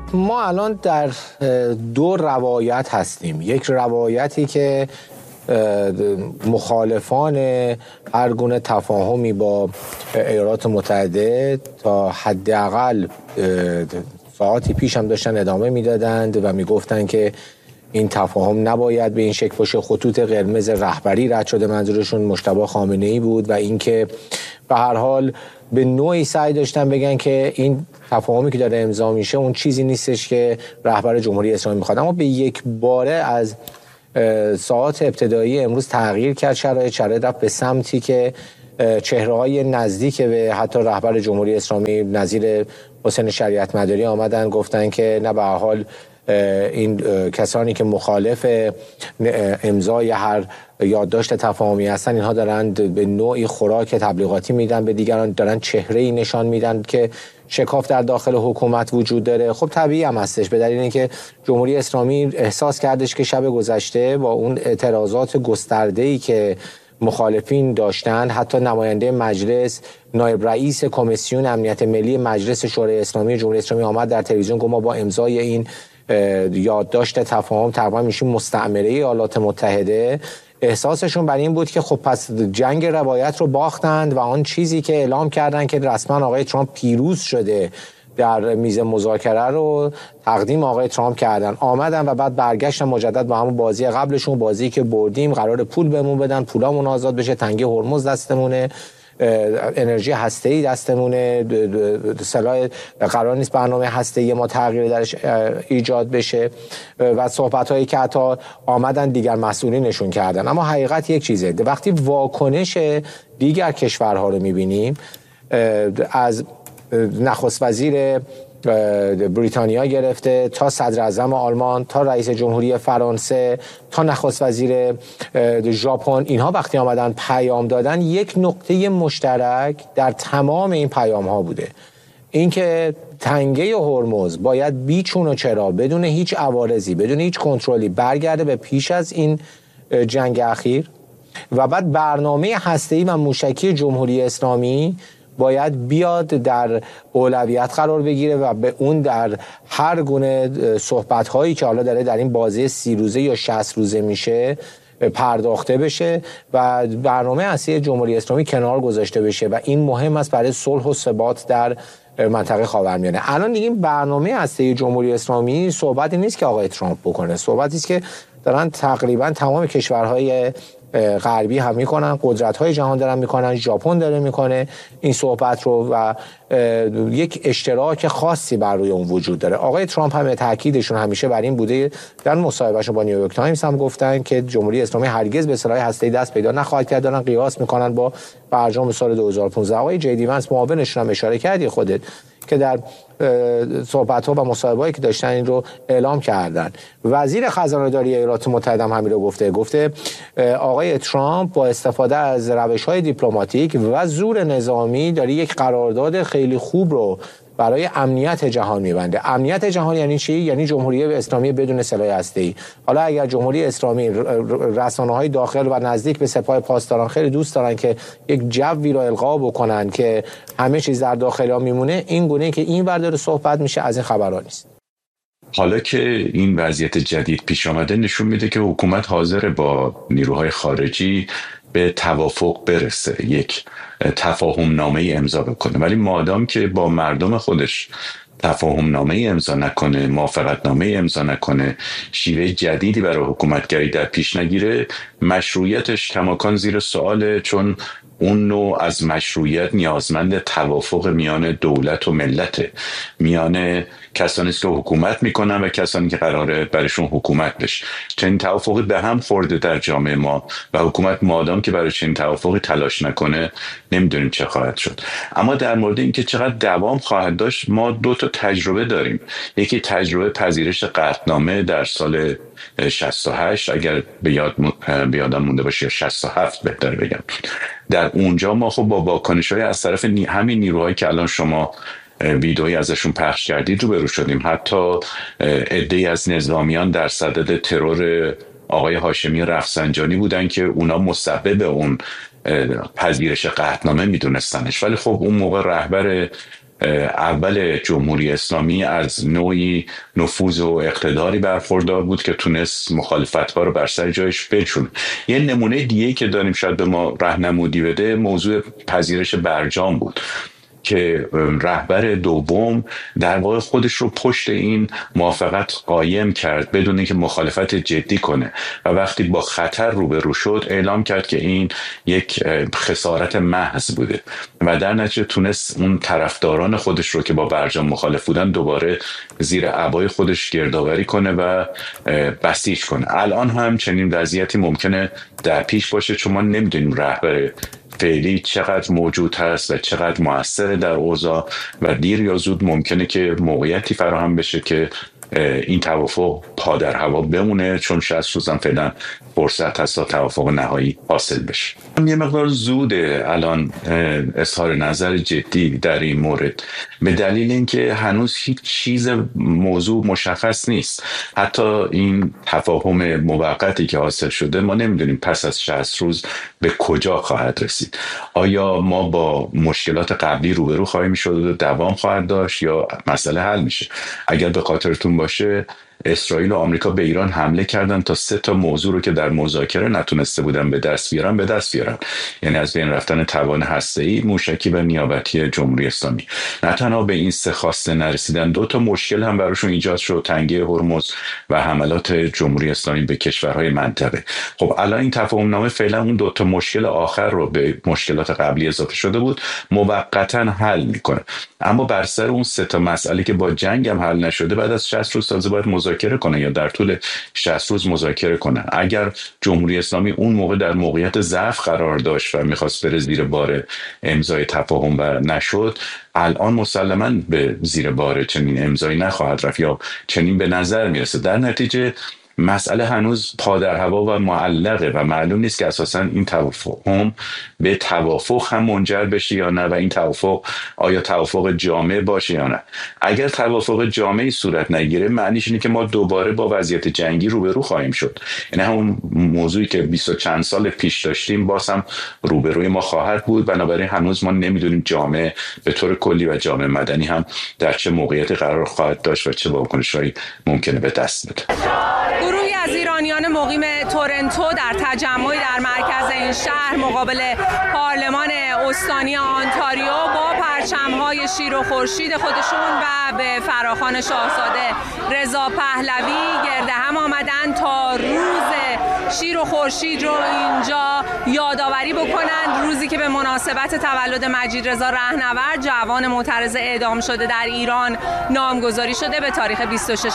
ما الان در دو روایت هستیم. یک روایتی که مخالفان هر گونه تفاهمی با ایالات متحده تا حداقل ساعتی پیش هم داشتن ادامه میدادند و میگفتند که این تفاهم نباید به این شکل باشه. خطوط قرمز رهبری رد شده، منظورشون مجتبی خامنه‌ای بود و اینکه به هر حال به نوعی سعی داشتن بگن که این تفاهمی که داره امضا میشه اون چیزی نیستش که رهبر جمهوری اسلامی میخواد. اما به یک باره از ساعات ابتدایی امروز تغییر کرد شرایط رفت به سمتی که چهره‌های نزدیک به حتی رهبر جمهوری اسلامی نظیر حسین شریعت مداری آمدن گفتن که نه، به هر حال این کسانی که مخالف امضای هر یادداشت تفاهمی هستن اینها دارند به نوعی خوراک تبلیغاتی میدن به دیگران، دارن چهره‌ای نشان میدن که شکاف در داخل حکومت وجود داره. خب طبیعی هم هستش، به دلیل اینکه جمهوری اسلامی احساس کردش که شب گذشته با اون اعتراضات گسترده‌ای که مخالفین داشتن، حتی نماینده مجلس، نایب رئیس کمیسیون امنیت ملی مجلس شورای اسلامی جمهوری اسلامی آمد در تلویزیون گفت ما با امضای این یادداشت تفاهم تقریبا میشیم مستعمره ایالات متحده. احساسشون بر این بود که خب پس جنگ روایت رو باختند و آن چیزی که اعلام کردن که رسما آقای ترامپ پیروز شده در میز مذاکره رو تقدیم آقای ترامپ کردن، آمدن و بعد برگشتن مجدد با همون بازی قبلشون، بازی که بردیم، قرار پول بهمون بدن، پولامون آزاد بشه، تنگه هرمز دستمونه، انرژی هسته‌ای دستمونه، سلاح قرار نیست برنامه هسته‌ای ما تغییر درش ایجاد بشه و صحبت‌هایی که حتی آمدن دیگر مسئولینشون کردن. اما حقیقت یک چیزه، وقتی واکنش دیگر کشورها رو می‌بینیم، از نخست وزیر بریتانیا گرفته تا صدر اعظم آلمان تا رئیس جمهوری فرانسه تا نخست وزیر ژاپن، اینها وقتی آمدن پیام دادن یک نقطه مشترک در تمام این پیام ها بوده، اینکه تنگه هرمز باید بیچون و چرا بدون هیچ عوارضی، بدون هیچ کنترلی برگرده به پیش از این جنگ اخیر و بعد برنامه هسته‌ای و موشکی جمهوری اسلامی باید بیاد در اولویت قرار بگیره و به اون در هر گونه صحبت‌هایی که حالا داره در این بازی 30 روزه یا 60 روزه میشه پرداخته بشه و برنامه اصلی جمهوری اسلامی کنار گذاشته بشه و این مهم است برای صلح و ثبات در منطقه خاورمیانه. الان دیگه این برنامه اصلی جمهوری اسلامی صحبتی نیست که آقای ترامپ بکنه، صحبتی است که دارن تقریبا تمام کشورهای غربی هم میکنن، قدرت‌های جهان دارن میکنن، ژاپن داره میکنه این صحبت رو و یک اشتراک خاصی بر روی اون وجود داره. آقای ترامپ هم تاکیدشون همیشه بر این بوده، در مصاحبهشون با نیویورک تایمز هم گفتن که جمهوری اسلامی هرگز به سلاح هسته‌ای دست پیدا نخواهد کرد، دارن قیاس میکنن با برجام سال 2015. آقای جی دی ونس معاونشون هم اشاره کردی خودت که در صحبت‌ها و مصاحبه‌ای که داشتن این رو اعلام کردن. وزیر خزانه‌داری ایالات متحده هم همین رو گفته آقای ترامپ با استفاده از روش‌های دیپلماتیک و زور نظامی داره یک قرارداد خیلی خوب رو برای امنیت جهان می‌بنده. امنیت جهان یعنی چی؟ یعنی جمهوری اسلامی بدون سلاح هسته‌ای. حالا اگر جمهوری اسلامی، رسانه‌های داخل و نزدیک به سپاه پاسداران خیلی دوست دارن که یک جوی رو القا بکنن که همه چیز در داخل ها میمونه، این گونه که این ور داره صحبت میشه از این خبرها نیست. حالا که این وضعیت جدید پیش آمده نشون میده که حکومت حاضر با نیروهای خارجی به توافق برسه، یک تفاهم نامه امضا بکنه، ولی مادام که با مردم خودش تفاهم نامه امضا نکنه، موافقت نامه امضا نکنه، شیوه جدیدی برای حکومتگری در پیش نگیره، مشروعیتش کماکان زیر سواله، چون اون نوع از مشروعیت نیازمند توافق میان دولت و ملت، میان کسانی که حکومت میکنن و کسانی که قراره برشون حکومت بشه. چنین توافقی به هم خورده در جامعه ما و حکومت مادام که برای چنین توافقی تلاش نکنه نمیدونیم چه خواهد شد. اما در مورد اینکه چقدر دوام خواهد داشت، ما 2 تا تجربه داریم. یکی تجربه پذیرش قطعنامه در سال 68 اگر به یادم مونده باشه، یا 67 بهتر بگم. در اونجا ما خب با واکنش‌های از طرف همین نیروهایی که الان شما ویدئویی ازشون پخش کردید روبرو شدیم. حتی عده‌ای از نظامیان در صدد ترور آقای هاشمی رفسنجانی بودن که اونا مسبب اون پذیرش قطعنامه میدونستنش، ولی خب اون موقع رهبر اول جمهوری اسلامی از نوعی نفوذ و اقتداری برخوردار بود که تونست مخالفت‌ها رو بر سر جایش بچونه. یه نمونه دیگه که داریم شاید به ما راهنمودی بده موضوع پذیرش برجام بود که رهبر دوم در واقع خودش رو پشت این موافقت قایم کرد بدون اینکه مخالفت جدی کنه و وقتی با خطر روبرو شد اعلام کرد که این یک خسارت محض بوده و در نتیجه تونست اون طرفداران خودش رو که با برجام مخالف بودن دوباره زیر عبای خودش گردآوری کنه و بسیج کنه. الان هم چنین وضعیتی ممکنه در پیش باشه چون ما نمیدونیم رهبر فعلی چقدر موجود هست و چقدر مؤثر در اوضاع و دیر یا زود ممکنه که موقعیتی فراهم بشه که این توافق پا در هوا بمونه چون 60 روز هم فعلا فرصت هست تا توافق نهایی حاصل بشه. یه مقدار زوده الان اظهار نظر جدی در این مورد به دلیل اینکه هنوز هیچ چیز موضوع مشخص نیست. حتی این تفاهم موقتی که حاصل شده ما نمیدونیم پس از 60 روز به کجا خواهد رسید. آیا ما با مشکلات قبلی روبرو خواهیم شد و دوام خواهد داشت یا مسئله حل میشه؟ اگر به خاطرتون باشه اسرائیل و آمریکا به ایران حمله کردن تا 3 موضوع رو که در مذاکره نتونسته بودن به دست بیارن، یعنی از بین رفتن توان هسته‌ای، موشکی و نیابتی جمهوری اسلامی. نه تنها به این 3 خواسته نرسیدن، 2 مشکل هم براشون ایجاد شد، تنگه هرمز و حملات جمهوری اسلامی به کشورهای منطقه. خب الان این تفاهم نامه فعلا اون 2 مشکل آخر رو به مشکلات قبلی اضافه شده بود موقتا حل میکنه، اما بر سر اون 3 مسئله که با جنگ هم حل نشده بعد از 60 روز تازه باید مذاکره کنه یا در طول 60 روز مذاکره کنه. اگر جمهوری اسلامی اون موقع در موقعیت ضعف قرار داشت و میخواست بره زیر بار امضای تفاهم و نشد، الان مسلماً به زیر بار چنین امضایی نخواهد رفت یا چنین به نظر میرسه. در نتیجه مسئله هنوز پا در هوا و معلقه و معلوم نیست که اساساً این توافق به توافق هم منجر بشه یا نه و این توافق آیا توافق جامع باشه یا نه. اگر توافق جامعی صورت نگیره معنیش اینه که ما دوباره با وضعیت جنگی روبرو خواهیم شد، یعنی همون موضوعی که 20 و چند سال پیش داشتیم باز هم روبروی ما خواهد بود. بنابراین هنوز ما نمیدونیم جامعه به طور کلی و جامعه مدنی هم در چه موقعیتی قرار خواهد داشت و چه واکنش‌هایی ممکنه به دست بده. گروهی از ایرانیان مقیم تورنتو در تجمعی در مرکز این شهر مقابل پارلمان استانی آنتاریو با پرچم‌های شیر و خورشید خودشون و به فراخوان شاهزاده رضا پهلوی گرد هم آمدن تا روز شیر و خورشید رو اینجا یادآوری بکنند. روزی که به مناسبت تولد مجید رضا رهنورد جوان معترض اعدام شده در ایران نامگذاری شده به تاریخ 26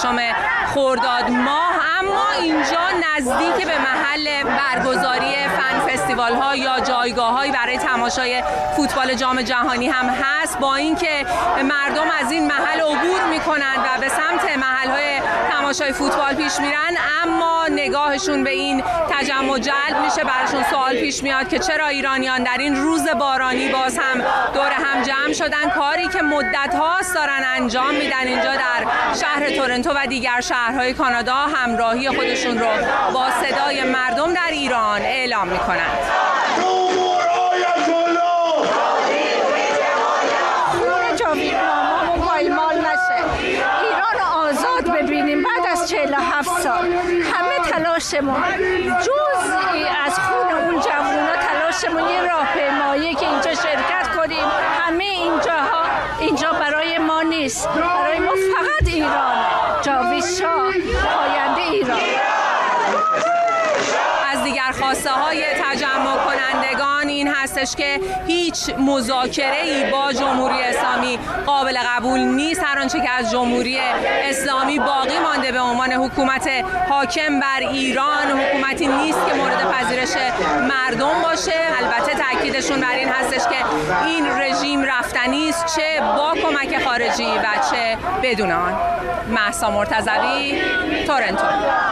خرداد ماه. اما اینجا نزدیک به محل برگزاری فن فستیوال ها یا جایگاه هایی برای تماشای فوتبال جام جهانی هم هست. با اینکه مردم از این محل عبور میکنند و به سمت محل های تماشای فوتبال پیش میرن، اما نگاهشون به این تجمع جلب میشه. براشون سوال پیش میاد که چرا ایرانیان در این روز بارانی باز هم دور هم جمع شدن، کاری که مدت هاست دارن انجام میدن اینجا در شهر تورنتو و دیگر شهرهای کانادا همراهی خودشون رو با صدای مردم در ایران اعلام میکنند. ببینیم بعد از 47 سال همه تلاشمون جزئی از خون اون جوونا تلاشمون یه راهپیمایی که اینجا شرکت کنیم. همه اینجا برای ما نیست، برای ما فقط ایران. جاوید شاه آینده ایران. از دیگر خواسته های تجمع کنندگان این هستش که هیچ مذاکره‌ای با جمهوری اسلامی قابل قبول نیست. هر آنچه که از جمهوری اسلامی باقی مانده به عنوان حکومت حاکم بر ایران حکومتی نیست که مورد پذیرش مردم باشه. البته تاکیدشون بر این هستش که این رژیم رفتنی است، چه با کمک خارجی و چه بدون آن. مهسا مرتضوی، تورنتو.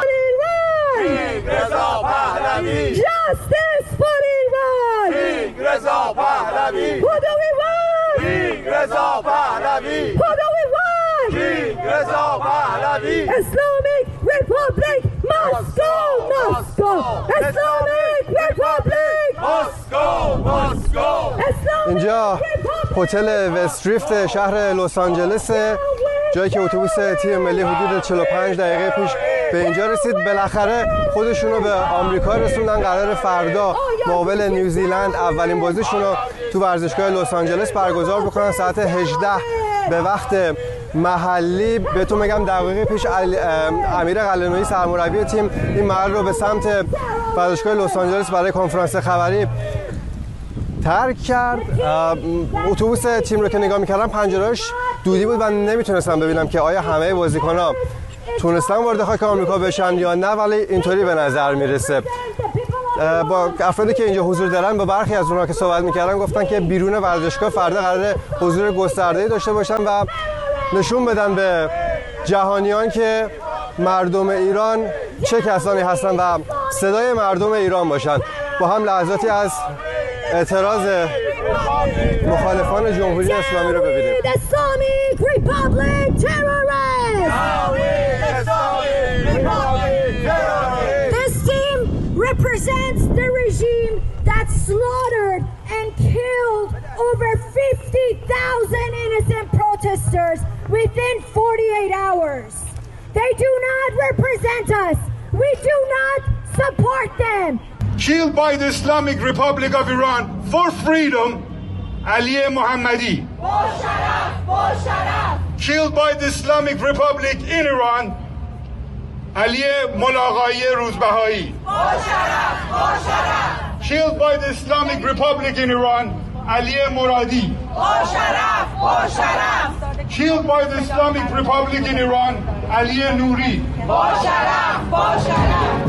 رضا پهلوی. Justice for Iran. رضا پهلوی. What do we want? رضا پهلوی. What do we want? رضا پهلوی. Islamic Republic must go, must go. Islamic Republic must go, must go. Islamic Republic. هتل وستریفت شهر لس آنجلس، جایی که اتوبوس تیم ملی حدود 45 دقیقه پیش به اینجا رسید. بالاخره خودشون رو به آمریکا رسوندن. قرار فردا مقابل نیوزیلند اولین بازیشون رو تو ورزشگاه لس آنجلس برگزار بکنن ساعت 18 به وقت محلی. بهتون میگم دقیقه پیش امیر قلعه‌نویی سرمربی تیم این محل رو به سمت ورزشگاه لس آنجلس برای کنفرانس خبری ترک کرد. اتوبوس تیم رو که نگاه می‌کردم پنجره‌اش دودی بود و نمیتونستم ببینم که آیا همه بازیکن‌ها تونستن وارد خاک آمریکا بشن یا نه، ولی اینطوری به نظر میرسه. با افرادی که اینجا حضور دارن با برخی از اونها که صحبت میکردن گفتن که بیرون ورزشگاه فردا قراره حضور گسترده‌ای داشته باشن و نشون بدن به جهانیان که مردم ایران چه کسانی هستن و صدای مردم ایران باشن. با هم لحظاتی از اعتراض مخالفان جمهوری اسلامی رو ببینیم. This team represents the regime that slaughtered and killed over 50,000 innocent protesters within 48 hours. They do not represent us. We do not support them. Killed by the Islamic Republic of Iran for freedom, Ali Mohammadi. Killed by the Islamic Republic in Iran, Ali Mulaqai Ruzbahai. Killed by the Islamic Republic in Iran, Ali Muradi. Killed by the Islamic Republic in Iran, Ali Nouri.